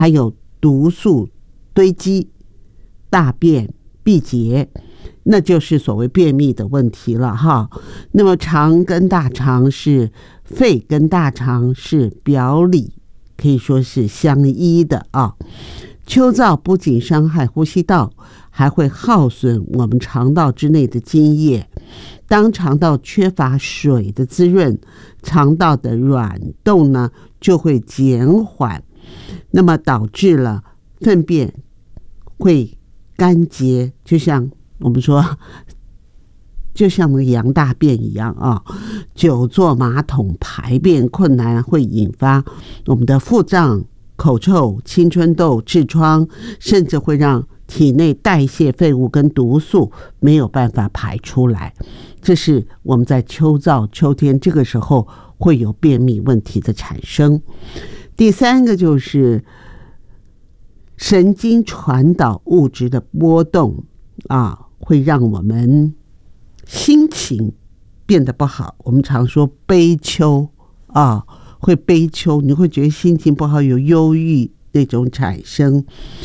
还有毒素堆积、大便闭结，那就是所谓便秘的问题了哈。那么肠跟大肠肺跟大肠是表里可以说是相依的啊。秋燥不仅伤害呼吸道，还会耗损我们肠道之内的津液。当肠道缺乏水的滋润，肠道的软动呢就会减缓，那么导致了粪便会干结，就像我们说，就像那个羊大便一样啊。久坐马桶排便困难，会引发我们的腹胀、口臭、青春痘、痔疮，甚至会让体内代谢废物跟毒素没有办法排出来。这是我们在秋燥秋天这个时候会有便秘问题的产生。第三个就是神经传导物质的波动啊，会让我们心情变得不好。我们常说悲秋啊，会悲秋，你会觉得心情不好，有忧郁那种产生。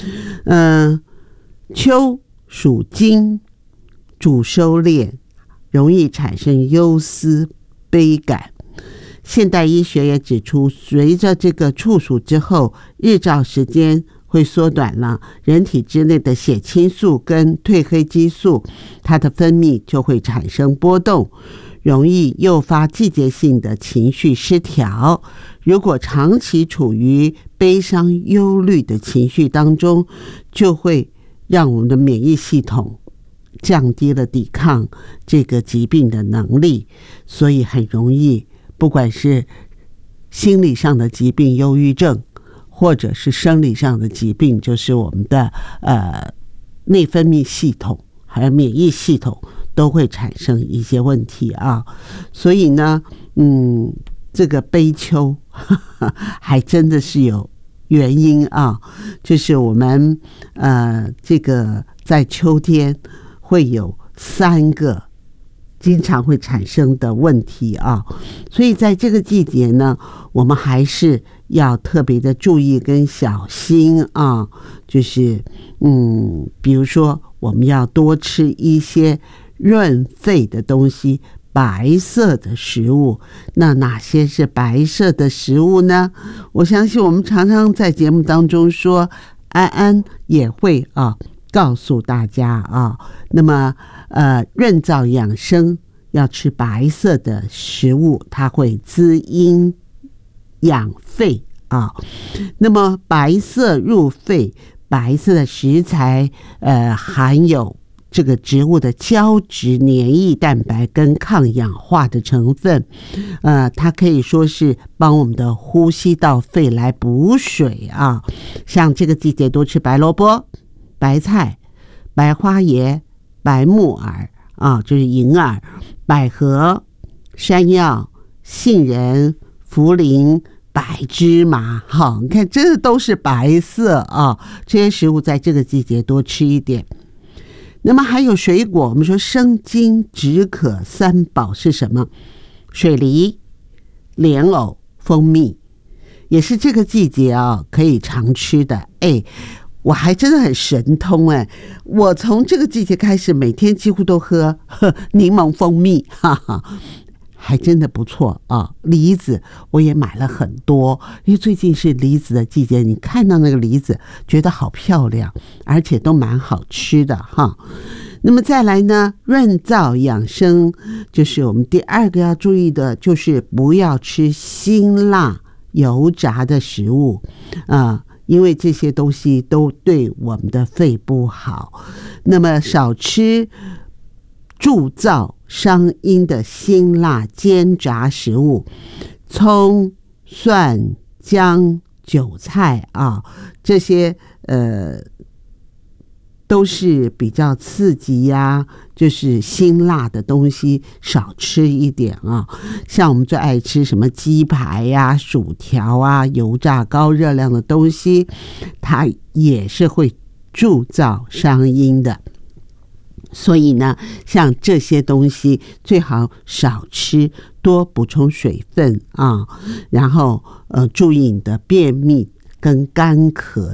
秋属金，主收敛，容易产生忧思悲感。现代医学也指出，随着这个处暑之后，日照时间会缩短了，人体之内的血清素跟褪黑激素，它的分泌就会产生波动，容易诱发季节性的情绪失调。如果长期处于悲伤忧虑的情绪当中，就会让我们的免疫系统降低了抵抗这个疾病的能力，所以很容易不管是心理上的疾病忧郁症，或者是生理上的疾病，就是我们的内分泌系统还有免疫系统都会产生一些问题啊。所以呢这个悲秋还真的是有原因啊，就是我们这个在秋天会有3个经常会产生的问题啊。所以在这个季节呢，我们还是要特别的注意跟小心啊。就是比如说我们要多吃一些润肺的东西，白色的食物。那哪些是白色的食物呢？我相信我们常常在节目当中说，安安也会告诉大家啊。那么润燥养生要吃白色的食物，它会滋阴养肺啊。那么白色入肺，白色的食材含有这个植物的胶质粘液蛋白跟抗氧化的成分，它可以说是帮我们的呼吸道肺来补水啊。像这个季节多吃白萝卜、白菜、白花椰、白木耳啊，就是银耳、百合、山药、杏仁、茯苓、白芝麻，好，你看真的都是白色啊。这些食物在这个季节多吃一点。那么还有水果，我们说生津止渴3宝是什么？水梨、莲藕、蜂蜜，也是这个季节可以常吃的。我还真的很神通我从这个季节开始，每天几乎都喝柠檬蜂蜜，哈哈，还真的不错啊。梨子我也买了很多，因为最近是梨子的季节，你看到那个梨子觉得好漂亮，而且都蛮好吃的哈。那么再来呢，润燥养生，就是我们第2个要注意的，就是不要吃辛辣油炸的食物因为这些东西都对我们的肺不好。那么少吃助燥伤阴的辛辣煎炸食物，葱、蒜、姜、韭菜这些都是比较刺激就是辛辣的东西少吃一点像我们最爱吃什么鸡排薯条油炸高热量的东西，它也是会助燥伤阴的。所以呢，像这些东西最好少吃，多补充水分然后注意你的便秘跟干咳